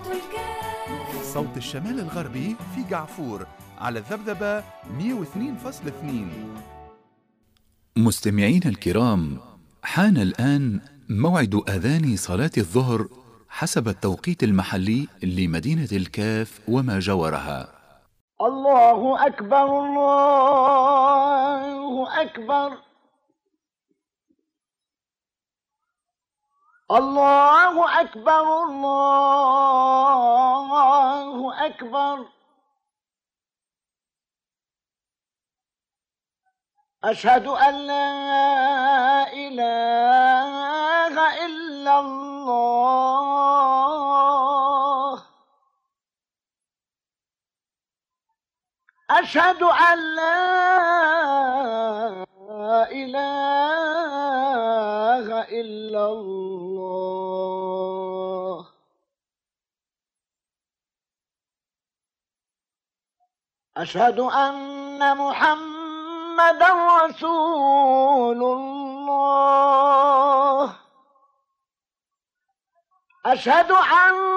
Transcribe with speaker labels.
Speaker 1: صوت الشمال الغربي في جعفور على الذبذبة 102.2. مستمعين الكرام، حان الآن موعد آذان صلاة الظهر حسب التوقيت المحلي لمدينة الكاف وما جاورها.
Speaker 2: الله أكبر الله أكبر الله أكبر الله أكبر. أشهد أن لا إله إلا الله. أشهد أن لا إله إلا الله. أشهد أن محمدًا رسول الله. أشهد أن